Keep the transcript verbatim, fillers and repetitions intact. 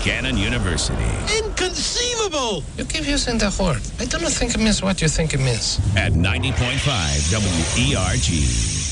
Gannon University. Inconceivable! You keep using the word. I do not think it means what you think it means. At ninety point five W E R G.